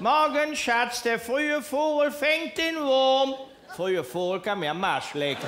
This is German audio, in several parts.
Morgen, Schatz, der frühe Vogel fängt den Wurm. Frühe Vogel kann mir am Marsch lecken.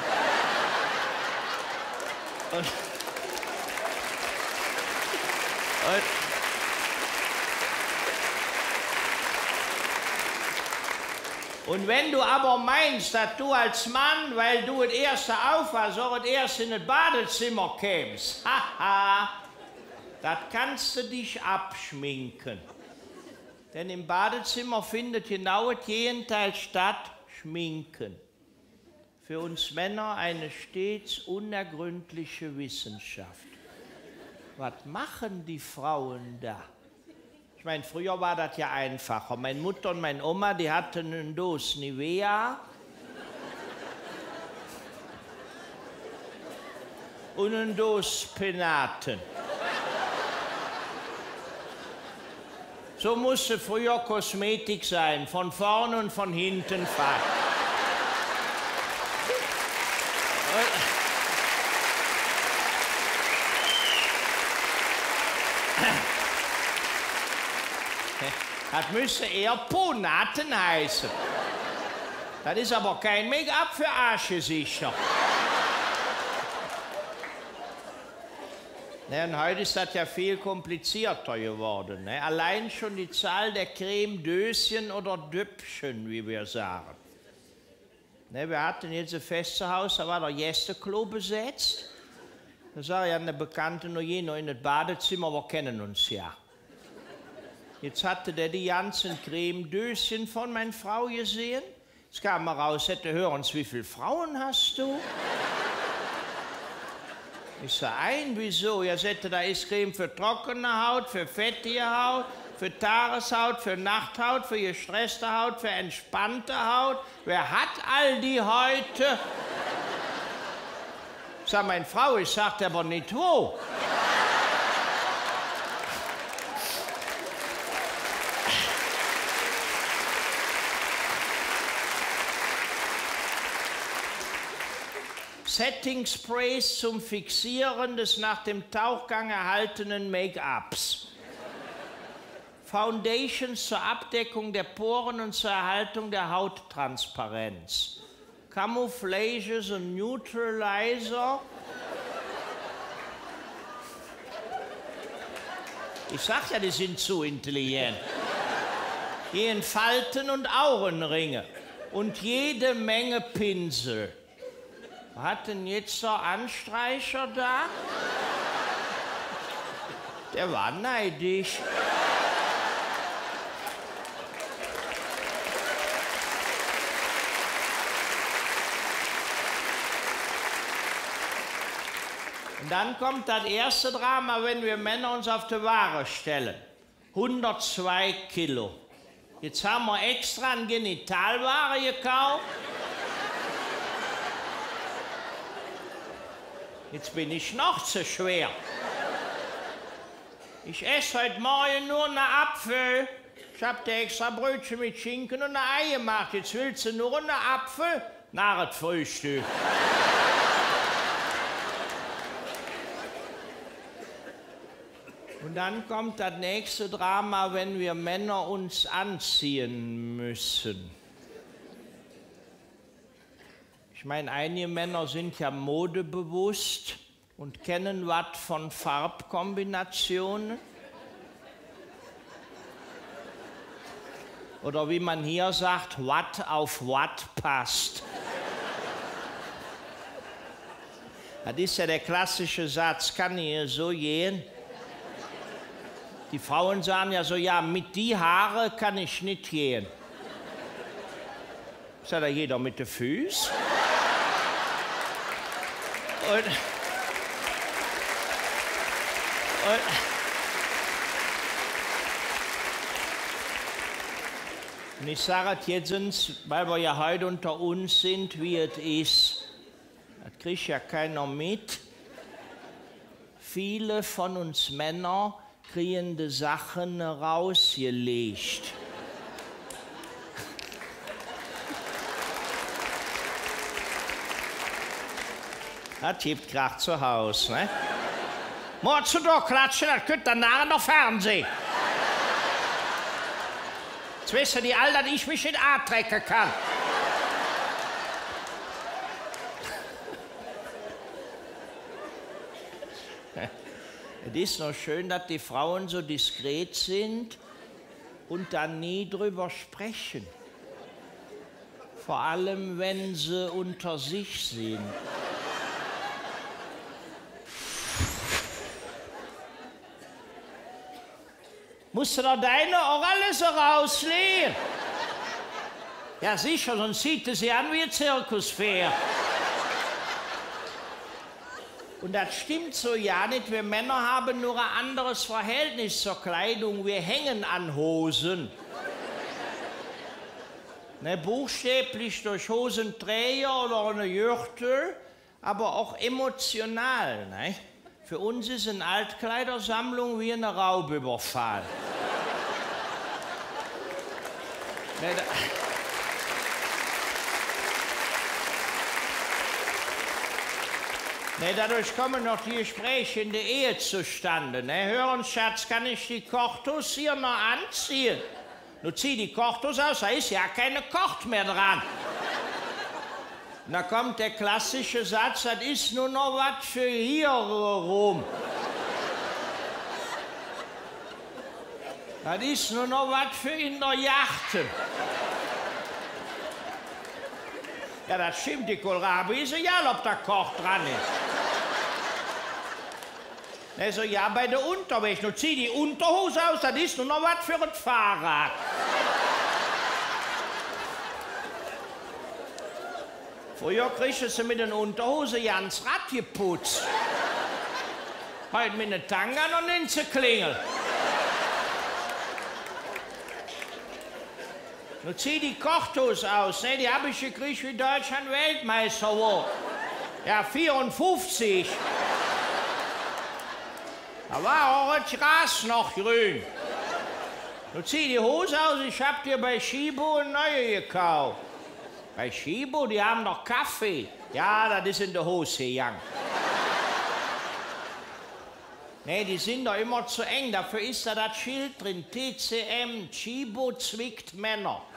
Und wenn du aber meinst, dass du als Mann, weil du das erste aufhast, auch das erste in das Badezimmer kämst, haha, das kannst du dich abschminken. Denn im Badezimmer findet genau das Gegenteil statt, Schminken. Für uns Männer eine stets unergründliche Wissenschaft. Was machen die Frauen da? Ich meine, früher war das ja einfacher. Meine Mutter und meine Oma, die hatten eine Dose Nivea und eine Dose Penaten. So musste früher Kosmetik sein, von vorne und von hinten fein. Das müsste eher Ponaten heißen. Das ist aber kein Make-up für Arschgesichter. Ne, und heute ist das ja viel komplizierter geworden. Ne? Allein schon die Zahl der Cremedöschen oder Döpfchen, wie wir sagen. Ne, wir hatten jetzt ein Festhaus, da war der Gästeklo besetzt. Da sah ja eine Bekannte noch je noch in das Badezimmer, wir kennen uns ja. Jetzt hatte der die ganzen Cremedöschen von meiner Frau gesehen. Es kam mal raus, hätte hören, wie viele Frauen hast du? Ich sage, wieso? Ja, sagte, da ist Creme für trockene Haut, für fettige Haut, für Tageshaut, für Nachthaut, für gestresste Haut, für entspannte Haut. Wer hat all die heute? Ich sage, meine Frau, ich sagte aber nicht wo. Setting Sprays zum Fixieren des nach dem Tauchgang erhaltenen Make-ups. Foundations zur Abdeckung der Poren und zur Erhaltung der Hauttransparenz. Camouflages und Neutralizer. Ich sag ja, die sind zu intelligent. Gehen Falten und Augenringe und jede Menge Pinsel. Hat denn jetzt der Anstreicher da? Der war neidisch. Und dann kommt das erste Drama, wenn wir Männer uns auf die Waage stellen. 102 Kilo. Jetzt haben wir extra eine Genitalware gekauft. Jetzt bin ich noch zu schwer. Ich esse heute Morgen nur einen Apfel. Ich hab dir extra Brötchen mit Schinken und ein Ei gemacht. Jetzt willst du nur einen Apfel? Nach das Frühstück. Und dann kommt das nächste Drama, wenn wir Männer uns anziehen müssen. Ich meine, einige Männer sind ja modebewusst und kennen was von Farbkombinationen. Oder wie man hier sagt, was auf was passt. Das ist ja der klassische Satz, kann hier so gehen. Die Frauen sagen ja so, ja, mit die Haare kann ich nicht gehen. Sagt ja jeder mit den Füßen. Und ich sage es jetzt, weil wir ja heute unter uns sind, wie es ist. Das kriegt ja keiner mit. Viele von uns Männern kriegen die Sachen rausgelegt. Das gibt gerade zu Hause, ne? Mords du doch klatschen, das könnt ihr nachher noch Fernsehen. Jetzt wissen die alle, dass ich mich in A trecken kann. Es ist noch schön, dass die Frauen so diskret sind und dann nie drüber sprechen. Vor allem, wenn sie unter sich sind. Musst du doch deine auch alles so rauslegen? Ja sicher, sonst sieht es sie an wie ein Zirkuspferd. Und das stimmt so ja nicht. Wir Männer haben nur ein anderes Verhältnis zur Kleidung. Wir hängen an Hosen. Ne, buchstäblich durch Hosenträger oder eine Gürtel, aber auch emotional. Ne? Für uns ist eine Altkleidersammlung wie ein Raubüberfall. Ne, Ne, dadurch kommen noch die Gespräche in der Ehe zustande. Ne? Hören, Schatz, kann ich die Korthose hier noch anziehen? Du zieh die Korthose aus, da ist ja keine Kort mehr dran. Und da kommt der klassische Satz, das ist nur noch was für hier rum. Das ist nur noch was für in der Yacht. Ja, das stimmt, die Kohlrabi ist egal, ob da Koch dran ist. Also ja, bei der Unterwäsche, du zieh die Unterhose aus, das ist nur noch was für ein Fahrrad. Früher kriegst du mit den Unterhose ja ans Rad geputzt. Heute mit den Tanga noch nicht zu klingeln. Du zieh die Korthose aus, ne? Die habe ich gekriegt, wie Deutschland Weltmeister wurde. Ja, 54. Da war auch das Gras noch grün. Du zieh die Hose aus, ich hab dir bei Schibo eine neue gekauft. Bei Schibo, die haben doch Kaffee. Ja, das ist in der Hose gegangen. Nee, die sind doch immer zu eng. Dafür ist da das Schild drin. TCM, Schibo zwickt Männer.